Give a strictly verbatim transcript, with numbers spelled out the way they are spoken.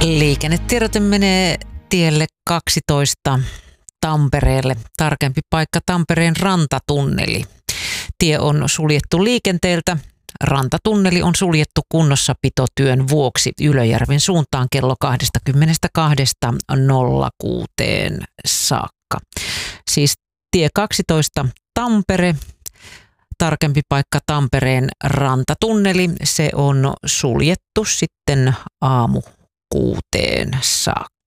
Liikennetiedote menee tielle kaksitoista Tampereelle. Tarkempi paikka Tampereen rantatunneli. Tie on suljettu liikenteeltä. Rantatunneli on suljettu kunnossapitotyön vuoksi Ylöjärven suuntaan kello kaksikymmentäkaksi nolla kuusi saakka. Siis tie kaksitoista Tampere, tarkempi paikka Tampereen rantatunneli, se on suljettu sitten aamu kuuteen saakka.